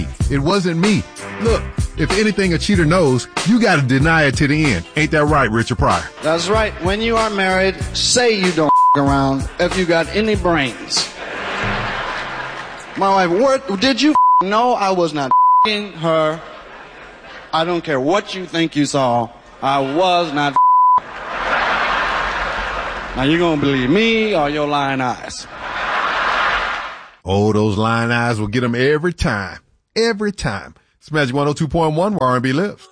me. It wasn't me. Look, if anything a cheater knows, you gotta deny it to the end. Ain't that right, Richard Pryor? That's right. When you are married, say you don't around if you got any brains. My wife, did you know I was not her? I don't care what you think you saw. I was not. Now you gonna believe me or your lying eyes? Oh, those lying eyes will get them every time. Every time. It's Magic 102.1 where R&B lives.